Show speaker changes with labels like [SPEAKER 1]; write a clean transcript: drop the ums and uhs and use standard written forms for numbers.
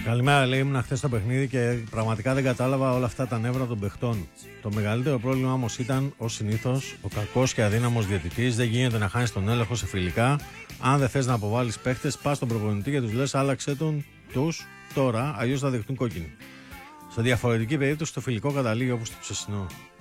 [SPEAKER 1] Καλημέρα, λέει. Ήμουν χθες στο παιχνίδι και πραγματικά δεν κατάλαβα όλα αυτά τα νεύρα των παιχτών. Το μεγαλύτερο πρόβλημα όμως ήταν, ως συνήθως, ο κακός και αδύναμος διαιτητής. Δεν γίνεται να χάνεις τον έλεγχο σε φιλικά. Αν δεν θες να αποβάλεις παίχτες, πας στον προπονητή και τους λες άλλαξε τους τώρα, αλλιώς θα δεχτούν κόκκινη. Σε διαφορετική περίπτωση, το φιλικό καταλήγει όπως το ψεσινό.